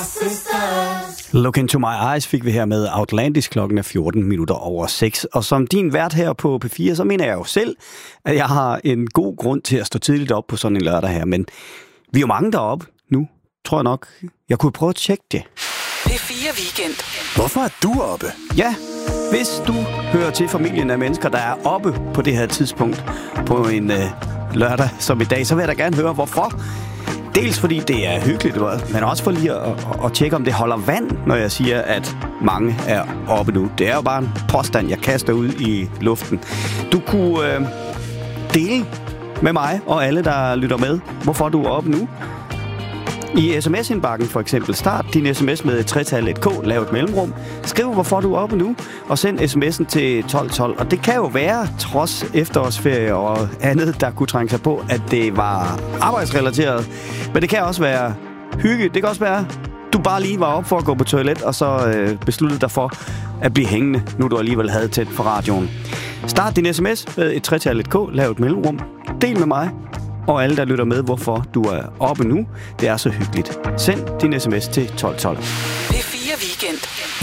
Look Into My Eyes fik vi her med Outlandish. Klokken er 14 minutter over 6. Og som din vært her på P4, så mener jeg jo selv, at jeg har en god grund til at stå tidligt op på sådan en lørdag her. Men vi er jo mange deroppe nu, tror jeg nok. Jeg kunne prøve at tjekke det. P4 Weekend. Hvorfor er du oppe? Ja, hvis du hører til familien af mennesker, der er oppe på det her tidspunkt på en lørdag som i dag, så vil jeg da gerne høre, hvorfor. Dels fordi det er hyggeligt, men også for lige at tjekke, om det holder vand, når jeg siger, at mange er oppe nu. Det er jo bare en påstand, jeg kaster ud i luften. Du kunne dele med mig og alle, der lytter med, hvorfor du er oppe nu. I sms-indbakken for eksempel, start din sms med et 3-tal, et K, lav et mellemrum. Skriv, hvorfor du er oppe nu, og send sms'en til 1212. Og det kan jo være, trods efterårsferie og andet, der kunne trænge sig på, at det var arbejdsrelateret. Men det kan også være hygge. Det kan også være, du bare lige var op for at gå på toilet, og så besluttede dig for at blive hængende, nu du alligevel havde tæt for radioen. Start din sms med et 3-tal, et K, lav et mellemrum. Del med mig og alle, der lytter med, hvorfor du er oppe nu. Det er så hyggeligt. Send din sms til 1212. P4 Weekend.